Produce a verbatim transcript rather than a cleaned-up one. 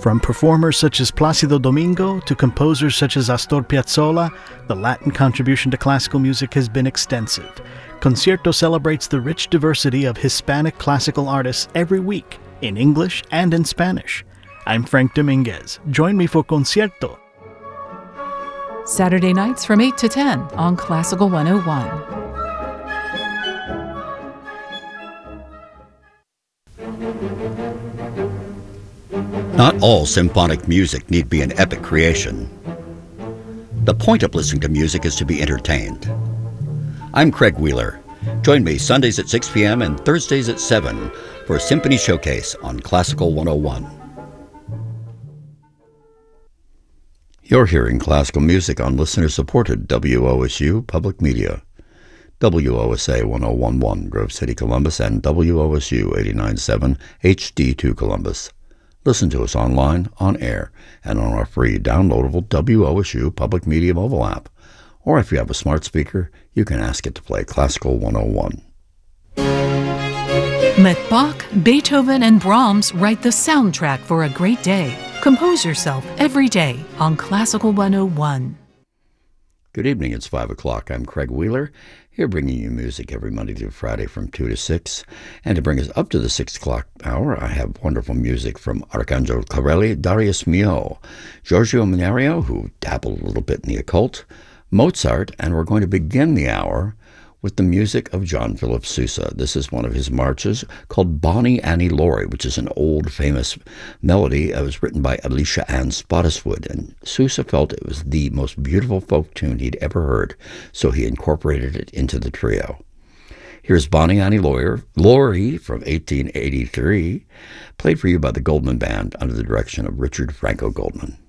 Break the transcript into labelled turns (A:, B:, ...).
A: From performers such as Plácido Domingo to composers such as Astor Piazzolla, the Latin contribution to classical music has been extensive. Concierto celebrates the rich diversity of Hispanic classical artists every week, in English and in Spanish. I'm Frank Dominguez. Join me for Concierto.
B: Saturday nights from eight to ten on Classical one oh one.
C: Not all symphonic music need be an epic creation. The point of listening to music is to be entertained. I'm Craig Wheeler. Join me Sundays at six p.m. and Thursdays at seven for a Symphony Showcase on Classical one oh one. You're hearing classical music on listener-supported W O S U Public Media. W O S A ten eleven Grove City, Columbus, and W O S U eighty-nine point seven H D two Columbus. Listen to us online, on air, and on our free downloadable W O S U Public Media mobile app. Or if you have a smart speaker, you can ask it to play Classical one oh one.
B: Let Bach, Beethoven, and Brahms write the soundtrack for a great day. Compose yourself every day on Classical one oh one.
C: Good evening, it's five o'clock. I'm Craig Wheeler, here bringing you music every Monday through Friday from two to six. And to bring us up to the six o'clock hour, I have wonderful music from Arcangelo Corelli, Darius Milhaud, Giorgio Minario, who dabbled a little bit in the occult, Mozart, and we're going to begin the hour with the music of John Philip Sousa. This is one of his marches called Bonnie Annie Laurie, which is an old famous melody. It was written by Alicia Ann Spottiswoode, and Sousa felt it was the most beautiful folk tune he'd ever heard, so he incorporated it into the trio. Here's Bonnie Annie Laurie, Laurie from eighteen eighty-three, played for you by the Goldman Band under the direction of Richard Franco Goldman.